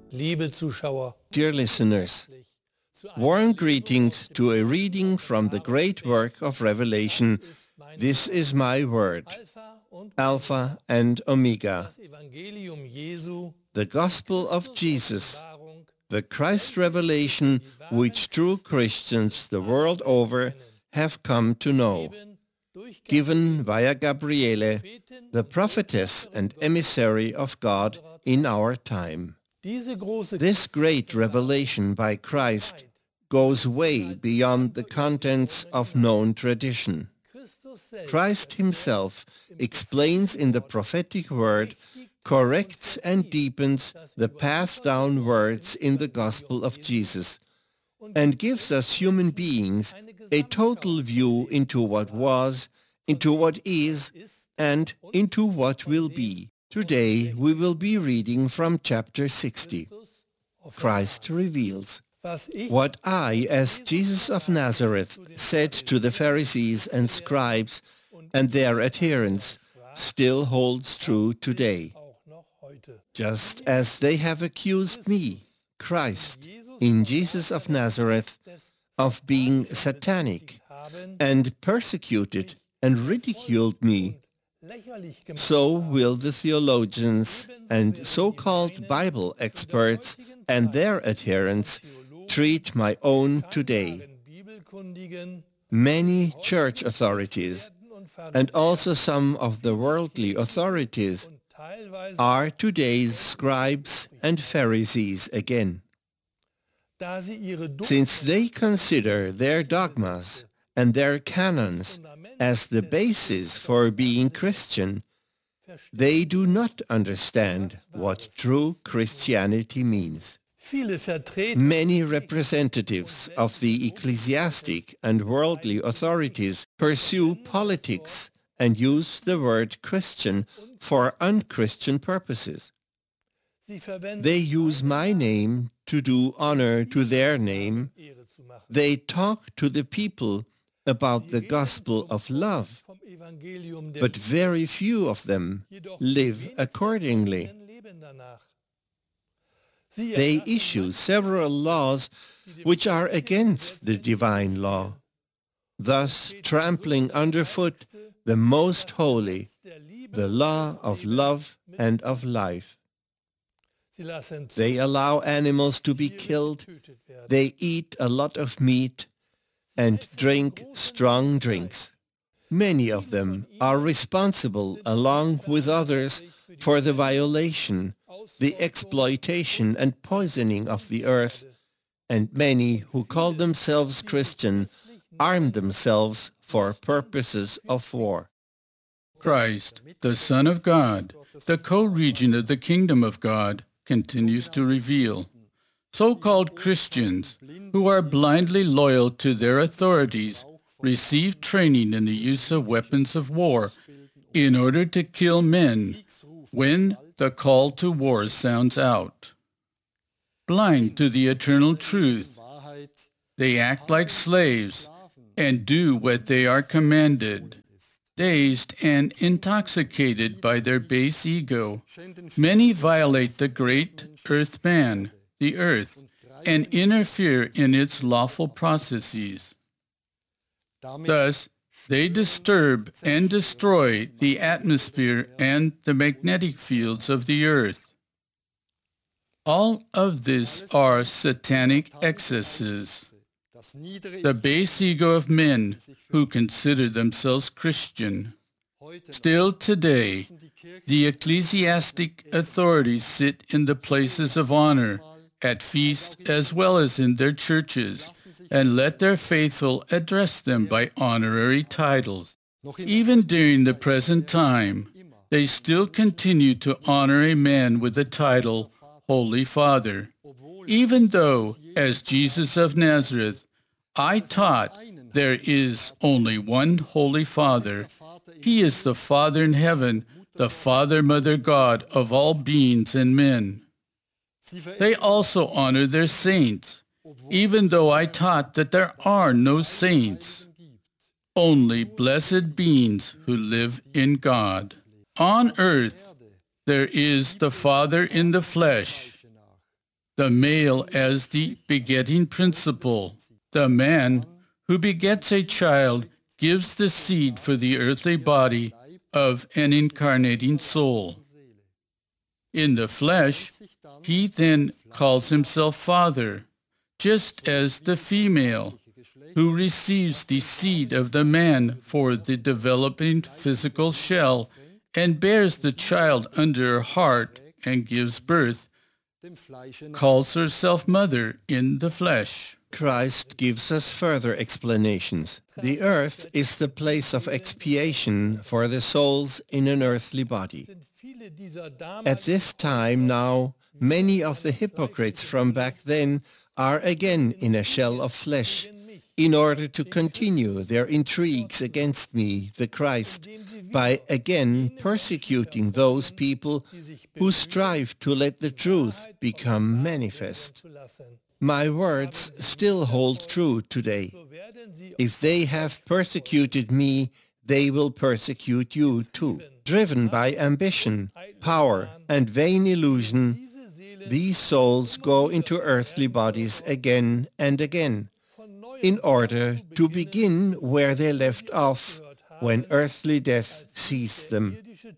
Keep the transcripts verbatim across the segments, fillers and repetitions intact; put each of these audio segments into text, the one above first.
Liebe Zuschauer, Dear listeners, warm greetings to a reading from the great work of Revelation. This is my word, Alpha and Omega, das Evangelium Jesu, the Gospel of Jesus, the Christ revelation which true Christians the world over have come to know, given via Gabriele, the prophetess and emissary of God in our time. This great revelation by Christ goes way beyond the contents of known tradition. Christ himself explains in the prophetic word, corrects and deepens the passed down words in the Gospel of Jesus, and gives us human beings a total view into what was, into what is, and into what will be. Today we will be reading from chapter sixty. Christ reveals. What I, as Jesus of Nazareth, said to the Pharisees and scribes and their adherents, still holds true today. Just as they have accused me, Christ, in Jesus of Nazareth, of being satanic, and persecuted and ridiculed me, so will the theologians and so-called Bible experts and their adherents treat my own today. Many church authorities and also some of the worldly authorities are today's scribes and Pharisees again. Since they consider their dogmas and their canons as the basis for being Christian, they do not understand what true Christianity means. Many representatives of the ecclesiastic and worldly authorities pursue politics and use the word Christian for unchristian purposes. They use my name to do honor to their name. They talk to the people about the gospel of love, but very few of them live accordingly. They issue several laws which are against the divine law, thus trampling underfoot the most holy, the law of love and of life. They allow animals to be killed, they eat a lot of meat, and drink strong drinks. Many of them are responsible, along with others, for the violation, the exploitation and poisoning of the earth, and many who call themselves Christian arm themselves for purposes of war. Christ, the Son of God, the co-regent of the kingdom of God, continues to reveal. So-called Christians, who are blindly loyal to their authorities, receive training in the use of weapons of war in order to kill men when the call to war sounds out. Blind to the eternal truth, they act like slaves and do what they are commanded. Dazed and intoxicated by their base ego, many violate the great earth-man, the earth, and interfere in its lawful processes. Thus, they disturb and destroy the atmosphere and the magnetic fields of the earth. All of this are satanic excesses. The base ego of men who consider themselves Christian. Still today, the ecclesiastic authorities sit in the places of honor, at feasts as well as in their churches, and let their faithful address them by honorary titles. Even during the present time, they still continue to honor a man with the title Holy Father, even though, as Jesus of Nazareth, I taught there is only one Holy Father. He is the Father in heaven, the Father, Mother, God of all beings and men. They also honor their saints, even though I taught that there are no saints, only blessed beings who live in God. On earth, there is the Father in the flesh, the male as the begetting principle. The man who begets a child gives the seed for the earthly body of an incarnating soul. In the flesh, he then calls himself father, just as the female, who receives the seed of the man for the developing physical shell and bears the child under her heart and gives birth, calls herself mother in the flesh. Christ gives us further explanations. The earth is the place of expiation for the souls in an earthly body. At this time now, many of the hypocrites from back then are again in a shell of flesh, in order to continue their intrigues against me, the Christ, by again persecuting those people who strive to let the truth become manifest. My words still hold true today. If they have persecuted me, they will persecute you too. Driven by ambition, power, and vain illusion, these souls go into earthly bodies again and again, in order to begin where they left off when earthly death seized them.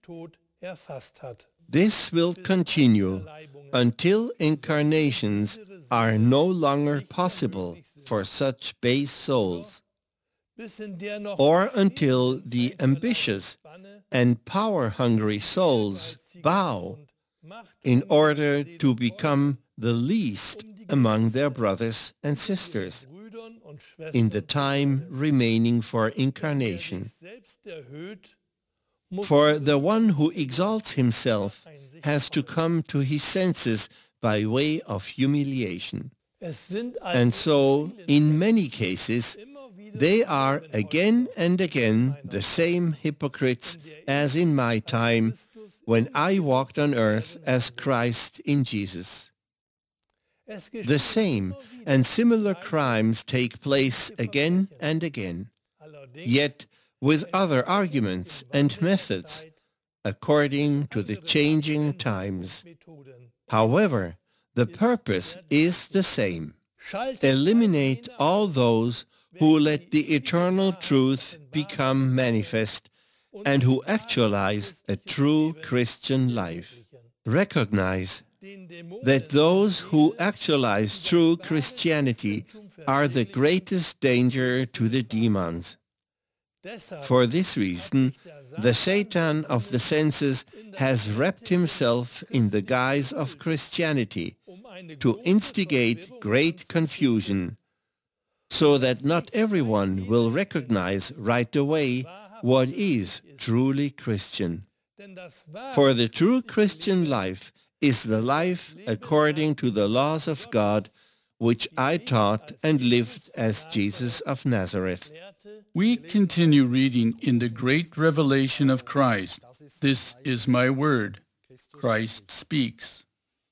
This will continue until incarnations are no longer possible for such base souls, or until the ambitious and power-hungry souls bow in order to become the least among their brothers and sisters in the time remaining for incarnation. For the one who exalts himself has to come to his senses by way of humiliation. And so, in many cases, they are again and again the same hypocrites as in my time when I walked on earth as Christ in Jesus. The same and similar crimes take place again and again, yet with other arguments and methods, according to the changing times. However, the purpose is the same. Eliminate all those who let the eternal truth become manifest and who actualize a true Christian life. Recognize that those who actualize true Christianity are the greatest danger to the demons. For this reason, the Satan of the senses has wrapped himself in the guise of Christianity to instigate great confusion, so that not everyone will recognize right away what is truly Christian. For the true Christian life is the life according to the laws of God, which I taught and lived as Jesus of Nazareth. We continue reading in the great revelation of Christ. This is my word. Christ speaks.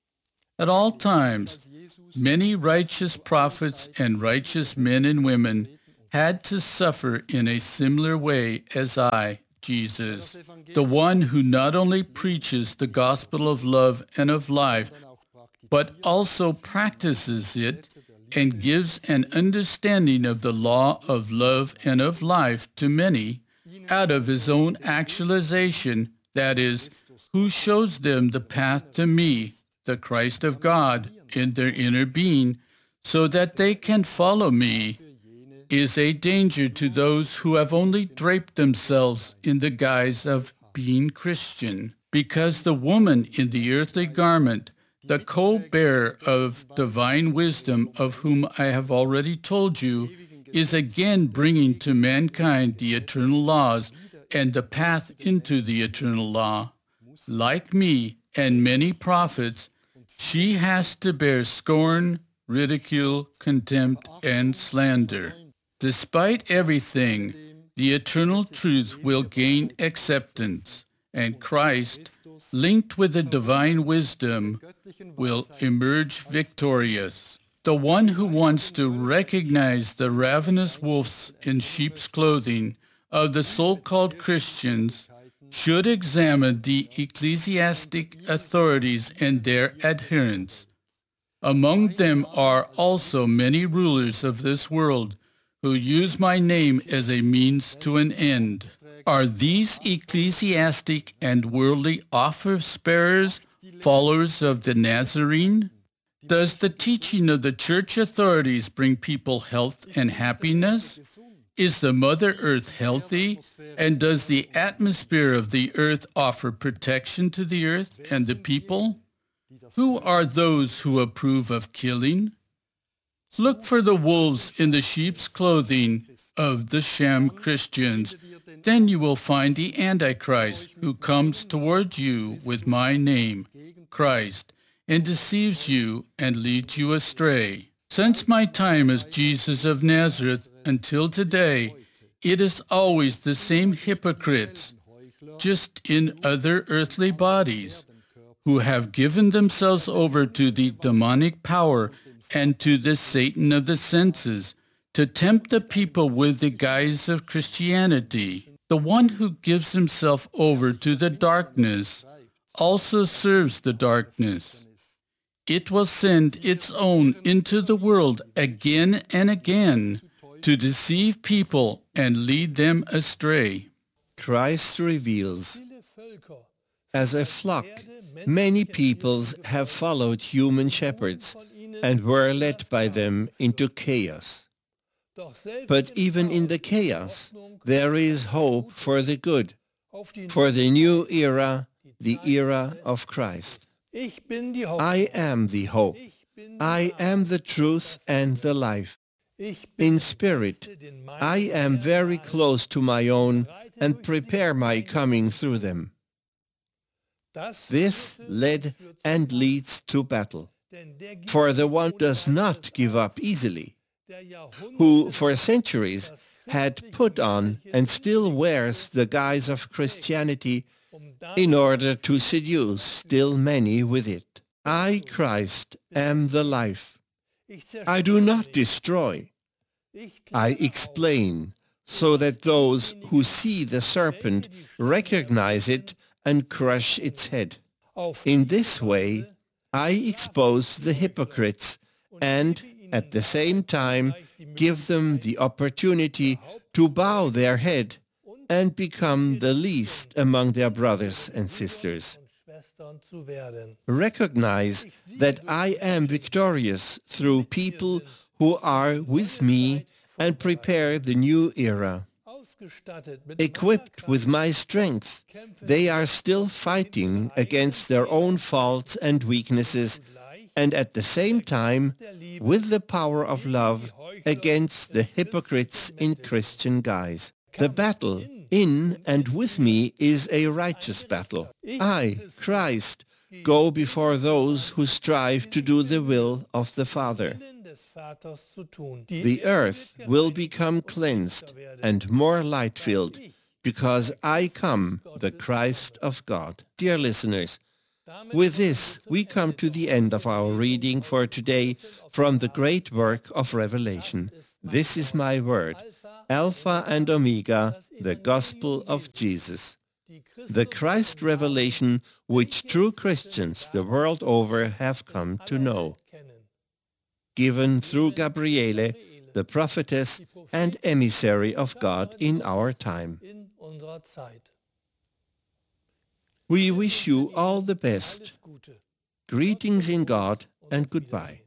At all times, many righteous prophets and righteous men and women had to suffer in a similar way as I, Jesus, the one who not only preaches the gospel of love and of life, but also practices it and gives an understanding of the law of love and of life to many out of his own actualization, that is, who shows them the path to me, the Christ of God, in their inner being, so that they can follow me, is a danger to those who have only draped themselves in the guise of being Christian, because the woman in the earthly garment, the co-bearer of divine wisdom, of whom I have already told you, is again bringing to mankind the eternal laws and the path into the eternal law. Like me and many prophets, she has to bear scorn, ridicule, contempt, and slander. Despite everything, the eternal truth will gain acceptance, and Christ, linked with the divine wisdom, will emerge victorious. The one who wants to recognize the ravenous wolves in sheep's clothing of the so-called Christians should examine the ecclesiastic authorities and their adherents. Among them are also many rulers of this world who use my name as a means to an end. Are these ecclesiastic and worldly office-bearers followers of the Nazarene? Does the teaching of the church authorities bring people health and happiness? Is the Mother Earth healthy? And does the atmosphere of the earth offer protection to the earth and the people? Who are those who approve of killing? Look for the wolves in the sheep's clothing of the sham Christians. Then you will find the Antichrist, who comes towards you with my name, Christ, and deceives you and leads you astray. Since my time as Jesus of Nazareth until today, it is always the same hypocrites, just in other earthly bodies, who have given themselves over to the demonic power and to the Satan of the senses, to tempt the people with the guise of Christianity. The one who gives himself over to the darkness also serves the darkness. It will send its own into the world again and again to deceive people and lead them astray. Christ reveals, as a flock, many peoples have followed human shepherds and were led by them into chaos. But even in the chaos, there is hope for the good, for the new era, the era of Christ. I am the hope. I am the truth and the life. In spirit, I am very close to my own and prepare my coming through them. This led and leads to battle. For the one does not give up easily, who for centuries had put on and still wears the guise of Christianity in order to seduce still many with it. I, Christ, am the life. I do not destroy. I explain, so that those who see the serpent recognize it and crush its head. In this way, I expose the hypocrites and, at the same time, give them the opportunity to bow their head and become the least among their brothers and sisters. Recognize that I am victorious through people who are with me and prepare the new era. Equipped with my strength, they are still fighting against their own faults and weaknesses, and at the same time, with the power of love, against the hypocrites in Christian guise. The battle in and with me is a righteous battle. I, Christ, go before those who strive to do the will of the Father. The earth will become cleansed and more light-filled because I come, the Christ of God. Dear listeners, with this, we come to the end of our reading for today from the great work of Revelation. This is my word, Alpha and Omega, the Gospel of Jesus. The Christ revelation which true Christians the world over have come to know. Given through Gabriele, the prophetess and emissary of God in our time. We wish you all the best. Greetings in God and goodbye.